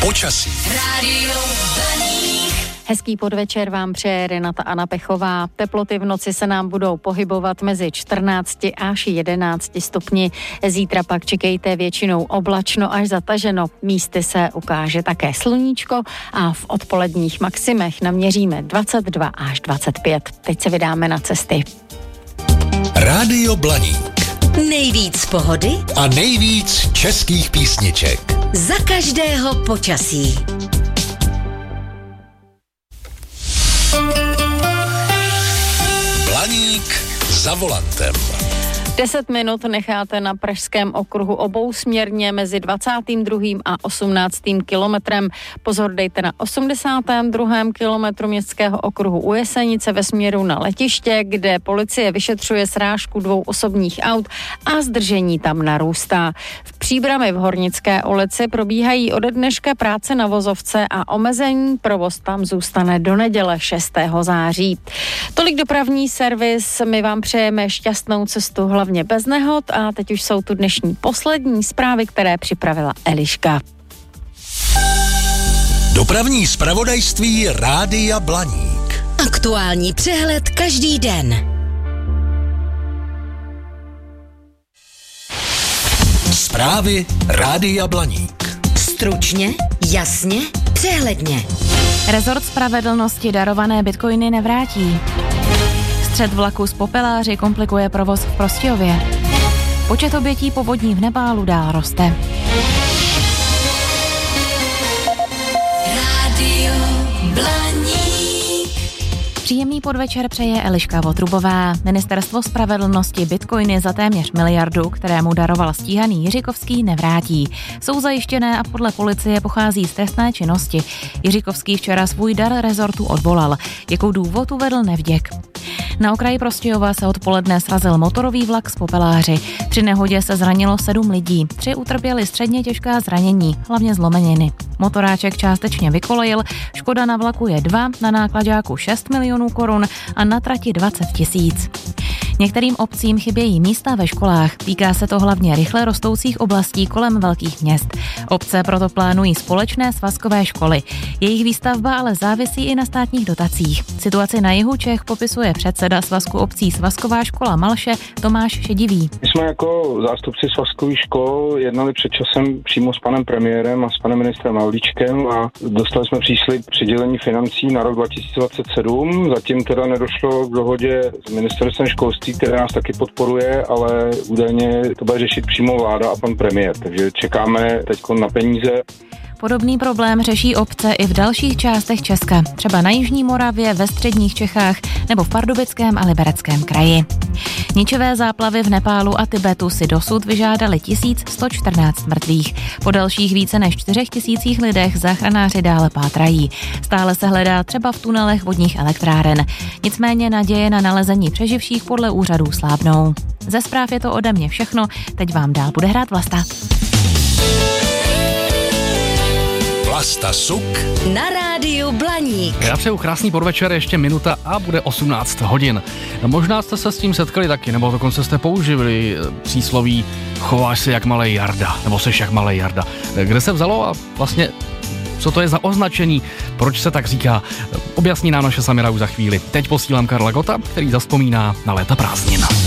Počasí. Rádio Blaník. Hezký podvečer vám přeje Renata Anna Pechová. Teploty v noci se nám budou pohybovat mezi 14 až 11 stupni. Zítra pak čekejte většinou oblačno až zataženo. Místy se ukáže také sluníčko a v odpoledních maximech naměříme 22 až 25. Teď se vydáme na cesty. Rádio Blaník. Nejvíc pohody A nejvíc českých písniček. za každého počasí. Blaník za volantem. 10 minut necháte na pražském okruhu obousměrně mezi 22. a 18. kilometrem. Pozor dejte na 82. kilometru městského okruhu u Jesenice ve směru na letiště, kde policie vyšetřuje srážku 2 osobních aut a zdržení tam narůstá. V Příbrami v Hornické ulici probíhají ode dneška práce na vozovce a omezený provoz tam zůstane do neděle 6. září. Tolik dopravní servis, my vám přejeme šťastnou cestu, hlavně bez nehod, a teď už jsou tu dnešní poslední zprávy, které připravila Eliška. Dopravní zpravodajství Rádia Blaník. Aktuální přehled každý den. Zprávy Rádia Blaník. Stručně, jasně, přehledně. Rezort spravedlnosti darované bitcoiny nevrátí. Střet vlaku z Popeláři komplikuje provoz v Prostějově. Počet obětí povodní v Nepálu dál roste. Rádio Blaník. Příjemný podvečer přeje Eliška Votrubová. Ministerstvo spravedlnosti bitcoiny za téměř miliardu, kterému daroval stíhaný Jiříkovský, nevrátí. Jsou zajištěné a podle policie pochází z trestné činnosti. Jiříkovský včera svůj dar rezortu odvolal. Jako důvod uvedl nevděk. Na okraji Prostějova se odpoledne srazil motorový vlak z Popeláři. Při nehodě se zranilo 7 lidí. 3 utrpěli středně těžká zranění, hlavně zlomeniny. Motoráček částečně vykolejil, škoda na vlaku je 2, na náklaďáku 6 milionů korun a na trati 20 000. Některým obcím chybějí místa ve školách. Týká se to hlavně rychle rostoucích oblastí kolem velkých měst. Obce proto plánují společné svazkové školy. Jejich výstavba ale závisí i na státních dotacích. Situaci na jihu Čech popisuje předseda Svazku obcí Svazková škola Malše Tomáš Šedivý. My jsme jako zástupci svazkových škol jednali před časem přímo s panem premiérem a s panem ministrem Havlíčkem a dostali jsme příslib přidělení financí na rok 2027. Zatím teda nedošlo k dohodě s ministerstvem školství, které nás taky podporuje, ale údajně to bude řešit přímo vláda a pan premiér, takže čekáme teď na peníze. Podobný problém řeší obce i v dalších částech Česka, třeba na Jižní Moravě, ve středních Čechách nebo v Pardubickém a Libereckém kraji. Ničivé záplavy v Nepálu a Tibetu si dosud vyžádali 1114 mrtvých. Po dalších více než 4000 lidech záchranáři dále pátrají. Stále se hledá třeba v tunelech vodních elektráren. Nicméně naděje na nalezení přeživších podle úřadů slábnou. Ze zpráv je to ode mě všechno, teď vám dál bude hrát Vlasta. Vlasta Suk Na rádiu Blaník. Já přeju krásný podvečer, ještě minuta a bude 18 hodin. Možná jste se s tím setkali taky, nebo dokonce jste použili přísloví chováš se jak malej Jarda, nebo seš jak malej Jarda. Kde se vzalo a vlastně co to je za označení, proč se tak říká, objasní nám naše Samira už za chvíli. Teď posílám Karla Gota, který zazpomíná na léta prázdnin.